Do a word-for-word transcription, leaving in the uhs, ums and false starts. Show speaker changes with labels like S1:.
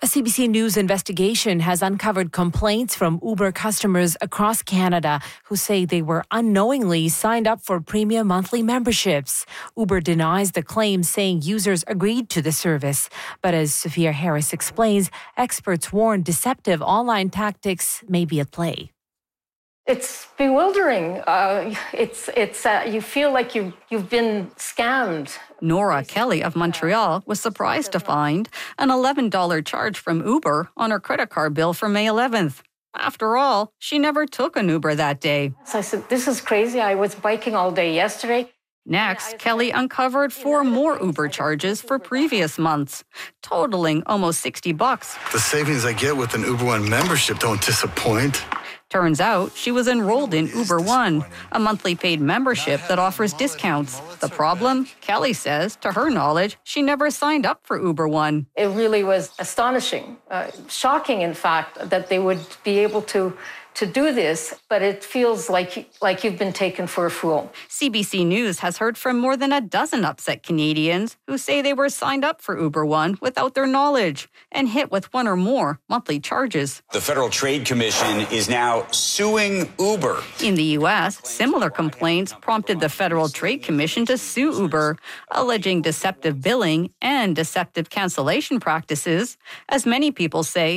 S1: A C B C News investigation has uncovered complaints from Uber customers across Canada who say they were unknowingly signed up for premium monthly memberships. Uber denies the claims, saying users agreed to the service. But as Sophia Harris explains, experts warn deceptive online tactics may be at play.
S2: It's bewildering. Uh, it's it's uh, you feel like you you've been scammed.
S3: Nora Kelly of Montreal was surprised to find an eleven dollars charge from Uber on her credit card bill for May eleventh. After all, she never took an Uber that day.
S2: So I said, "This is crazy. I was biking all day yesterday."
S3: Next, Kelly uncovered four more Uber charges for previous months, totaling almost sixty bucks.
S4: The savings I get with an Uber One membership don't disappoint.
S3: Turns out she was enrolled in Uber One, a monthly paid membership that offers discounts. The problem, Kelly says, to her knowledge, she never signed up for Uber One.
S2: It really was astonishing, uh, shocking, in fact, that they would be able to to do this, but it feels like like you've been taken for a fool.
S3: C B C News has heard from more than a dozen upset Canadians who say they were signed up for Uber One without their knowledge and hit with one or more monthly charges.
S5: The Federal Trade Commission is now suing Uber.
S3: In the U S, similar complaints prompted the Federal Trade Commission to sue Uber, alleging deceptive billing and deceptive cancellation practices. As many people say,